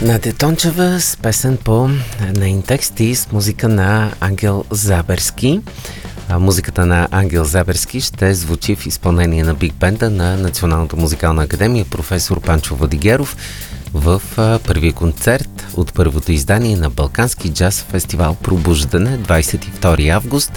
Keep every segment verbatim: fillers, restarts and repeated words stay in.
Надя Тончева с песен по нейн текст и с музика на Ангел Заберски. А музиката на Ангел Заберски ще звучи в изпълнение на Биг Бенда на Националната музикална академия професор Панчо Владигеров в а, първи концерт от първото издание на Балкански джаз фестивал Пробуждане двадесет и втори август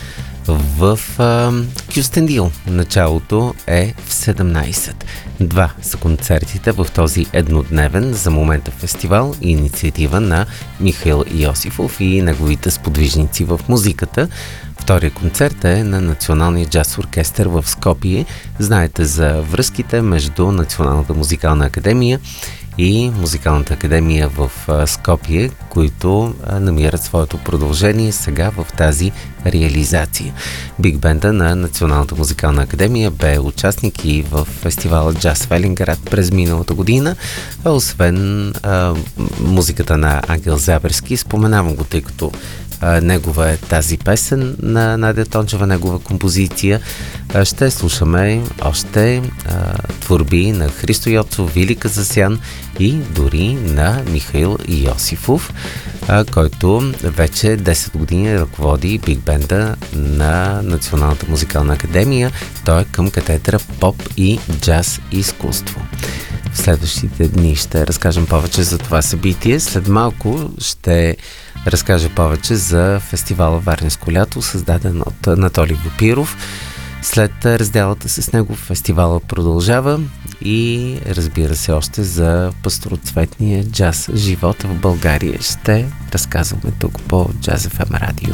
в а, Кюстендил. Началото е в седемнадесет. Два са концертите в този еднодневен за момента фестивал и инициатива на Михаил Йосифов и неговите сподвижници в музиката. Втория концерт е на Националния джаз оркестър в Скопие. Знаете за връзките между Националната музикална академия и Музикалната академия в Скопие, които намират своето продължение сега в тази реализация. Биг Бенда на Националната музикална академия бе участник и в фестивала Джаз Велинград през миналата година, а освен а, музиката на Ангел Заберски, споменавам го, тъй като а, негова е тази песен на Надя Тончева, негова композиция. А, ще слушаме още а, творби на Христо Йоцов, Вили Казасян и дори на Михаил Йосифов, а, който вече десет години ръководи Биг Бенда на Националната музикална академия. Той е към катедра поп и джаз изкуство. В следващите дни ще разкажем повече за това събитие. След малко ще разкажа повече за фестивала Варненско лято, създаден от Анатолий Вапиров. След разделата с него фестивала продължава и разбира се още за пастороцветния джаз живот в България ще разказваме тук по Jazz еф ем радио.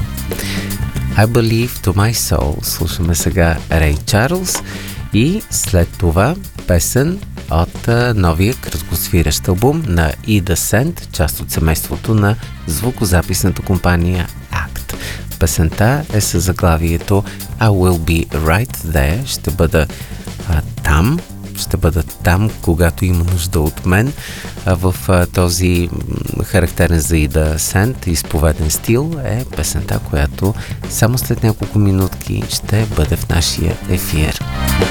I Believe to My Soul слушаме сега Рей Чарлз и след това песен от новия краткосвирещ албум на Ида Сент, част от семейството на звукозаписната компания Акт. Песента е със заглавието I Will Be Right There. Ще бъда а, там, ще бъда там, когато има нужда от мен. А в а, този характерен за Ида Сент изповеден стил е песента, която само след няколко минутки ще бъде в нашия ефир.